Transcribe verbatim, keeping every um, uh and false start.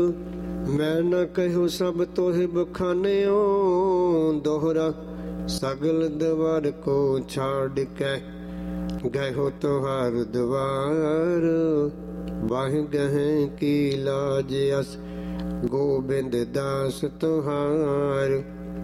ਮੈਂ ਨਾ ਕਹਿਓ ਸਭ ਤੋਹਿ ਬਖਾਨਿਓ, ਦੋਹਰਾ ਸਗਲ ਦਵਾਰ ਕੋ ਛਾੜ ਕੇ ਗਏ ਹੋ ਤੁਹਾਰ ਦਵਾਰ। ਵਾਹਿ ਗਹਿ ਕੀ ਲਾਜ ਅਸ, ਗੋਬਿੰਦ ਦਾਸ ਤੁਹਾਰ।